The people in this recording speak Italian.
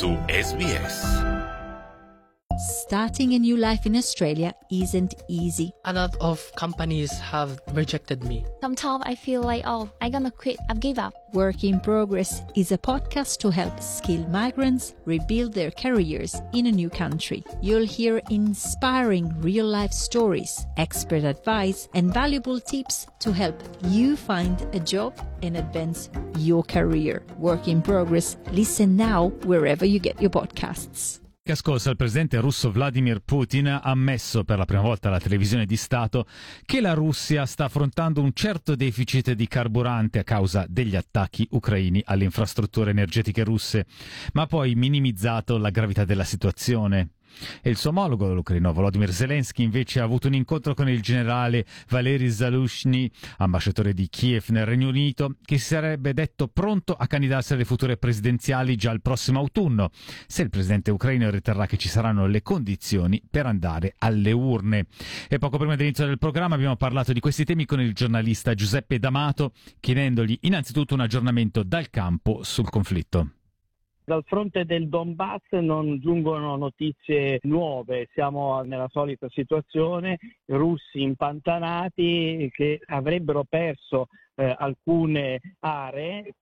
su SBS. Starting a new life in Australia isn't easy. A lot of companies have rejected me. Sometimes I feel like, I'm gonna quit, I've give up. Work in Progress is a podcast to help skilled migrants rebuild their careers in a new country. You'll hear inspiring real-life stories, expert advice, and valuable tips to help you find a job and advance your career. Work in Progress. Listen now wherever you get your podcasts. Che scorsa il presidente russo Vladimir Putin ha ammesso per la prima volta alla televisione di Stato che la Russia sta affrontando un certo deficit di carburante a causa degli attacchi ucraini alle infrastrutture energetiche russe, ma ha poi minimizzato la gravità della situazione. E il suo omologo, l'ucraino Volodymyr Zelensky, invece ha avuto un incontro con il generale Valery Zaluzhny, ambasciatore di Kiev nel Regno Unito, che si sarebbe detto pronto a candidarsi alle future presidenziali già il prossimo autunno, se il presidente ucraino riterrà che ci saranno le condizioni per andare alle urne. E poco prima dell'inizio del programma abbiamo parlato di questi temi con il giornalista Giuseppe D'Amato, chiedendogli innanzitutto un aggiornamento dal campo sul conflitto. Dal fronte del Donbass non giungono notizie nuove, siamo nella solita situazione, russi impantanati che avrebbero perso alcune aree